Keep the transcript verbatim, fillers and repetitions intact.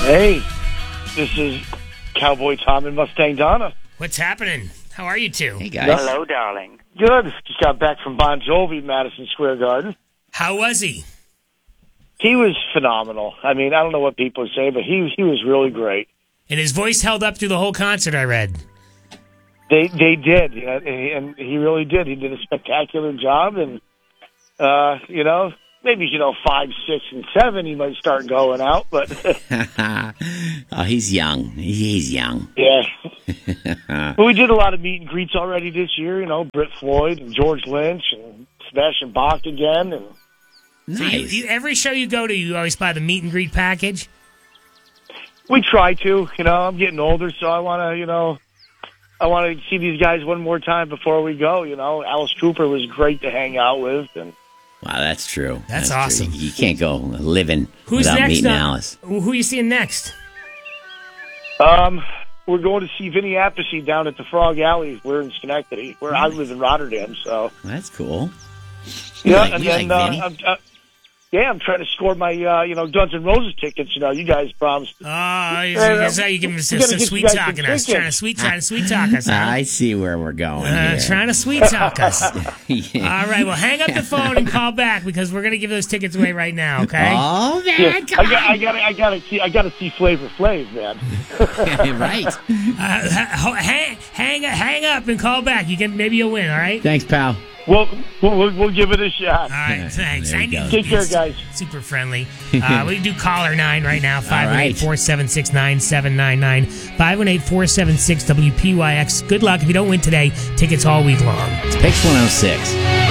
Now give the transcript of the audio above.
Hey, this is Cowboy Tom and Mustang Donna. What's happening? How are you two? Hey, guys. Hello, darling. Good. Just got back from Bon Jovi, Madison Square Garden. How was he? He was phenomenal. I mean, I don't know what people say, but he he was really great. And his voice held up through the whole concert, I read. They they did, you know, and he really did. He did a spectacular job, and uh, you know, maybe you know five, six, and seven, he might start going out, but oh, he's young. He's young. yeah. But we did a lot of meet and greets already this year. You know, Britt Floyd and George Lynch and Sebastian Bach again, and So Nice. you, you, every show you go to, you always buy the meet and greet package? we try to. You know, I'm getting older, so I want to, you know. I want to see these guys one more time before we go. You know, Alice Cooper was great to hang out with, and Wow, that's true. That's true. awesome. You, you can't go living Who's without next meeting up? Alice. Who are you seeing next? um, we're going to see Vinny Appice down at the Frog Alley. We're in Schenectady, where I live in Rotterdam. So That's cool. You yeah, like- and you then like uh, Vinny? I'm, uh, yeah, I'm trying to score my uh, you know Guns N' Roses tickets. You know, you guys promised. Oh, you, Yeah, you, you give him some, we gotta some get sweet you guys some talking us. tickets. Trying to sweet, trying to sweet talk us. Huh? I see where we're going Uh, here. trying to sweet talk us. Yeah. All right, well, hang up the phone and call back because we're going to give those tickets away right now, okay? Oh, Yeah, man, I come got, I got, I got to see, I got to see Flavor Flav, man. on. Right. Uh, ha- hang, hang, hang up and call back. You can Maybe you'll win, all right? Thanks, pal. We'll, we'll, we'll give it a shot. All right, thanks. There I you knew go. you'd Take be care, guys. Super friendly. Uh, we do caller nine right now, five one eight, four seven six, nine seven nine nine, five one eight, four seven six, W P Y X. Good luck. If you don't win today, tickets all week long. It's Pix one oh six.